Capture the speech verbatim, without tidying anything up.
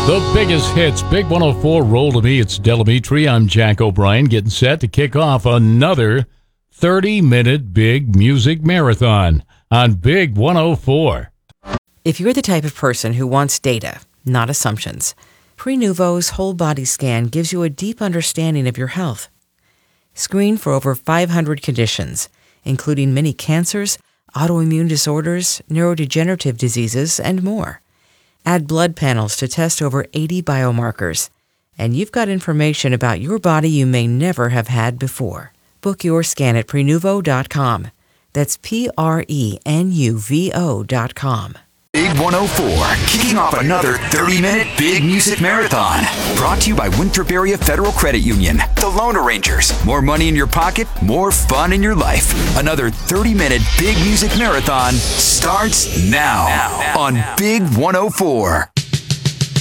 The biggest hits, Big one oh four, Roll to Me. It's Del Amitri. I'm Jack O'Brien, getting set to kick off another thirty-minute Big Music Marathon on Big one oh four. If you're the type of person who wants data, not assumptions, Prenuvo's whole body scan gives you a deep understanding of your health. Screen for over five hundred conditions, including many cancers, autoimmune disorders, neurodegenerative diseases, and more. Add blood panels to test over eighty biomarkers, and you've got information about your body you may never have had before. Book your scan at Prenuvo dot com. That's P R E N U V O dot com. Big one oh four, kicking off another thirty-minute Big Music Marathon. Brought to you by Winthrop Area Federal Credit Union. The Loan Arrangers. More money in your pocket, more fun in your life. Another thirty-minute Big Music Marathon starts now, now, now on now. Big one oh four.